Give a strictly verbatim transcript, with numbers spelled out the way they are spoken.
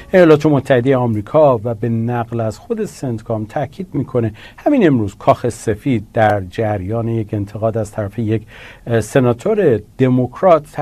ایالات متحده آمریکا و به نقل از خود سنتکام تاکید میکنه همین امروز کاخ سفید در جریان یک انتقاد از طرف یک سناتور دموکرات